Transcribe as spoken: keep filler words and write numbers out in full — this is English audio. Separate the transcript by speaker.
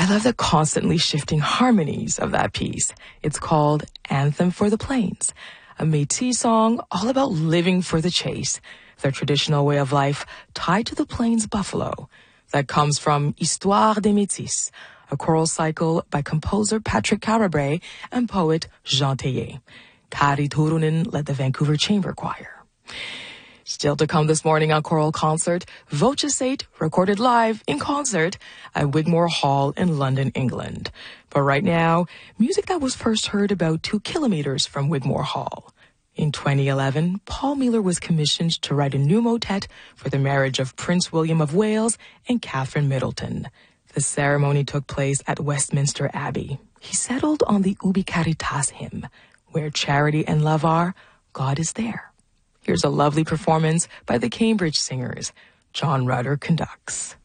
Speaker 1: love the constantly shifting harmonies of that piece. It's called Anthem for the Plains, a Métis song all about living for the chase, their traditional way of life tied to the plains buffalo. That comes from Histoire des Métis, a choral cycle by composer Patrick Carabre and poet Jean Théier. Kari Turunen led the Vancouver Chamber Choir. Still to come this morning on Choral Concert, Voce Sate recorded live in concert at Wigmore Hall in London, England. But right now, music that was first heard about two kilometers from Wigmore Hall. In twenty eleven, Paul Mueller was commissioned to write a new motet for the marriage of Prince William of Wales and Catherine Middleton. The ceremony took place at Westminster Abbey. He settled on the Ubi Caritas hymn, where charity and love are, God is there. Here's a lovely performance by the Cambridge Singers. John Rutter conducts.